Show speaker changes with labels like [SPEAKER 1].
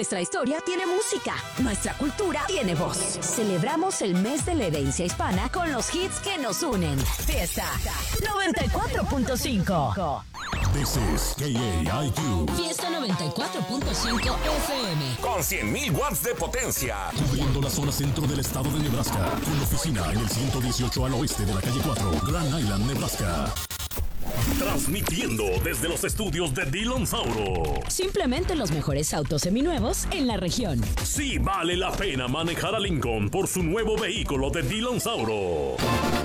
[SPEAKER 1] Nuestra historia tiene música, nuestra cultura tiene voz. Celebramos el mes de la herencia hispana con los hits que nos unen. Fiesta 94.5.
[SPEAKER 2] This is KAIQ.
[SPEAKER 1] Fiesta 94.5 FM.
[SPEAKER 3] Con 100.000 watts de potencia.
[SPEAKER 2] Cubriendo la zona centro del estado de Nebraska. Con oficina en el 118 al oeste de la calle 4, Grand Island, Nebraska. Transmitiendo desde los estudios de Dillon Sauro.
[SPEAKER 1] Simplemente los mejores autos seminuevos en la región.
[SPEAKER 2] Sí vale la pena manejar a Lincoln por su nuevo vehículo de Dillon Sauro.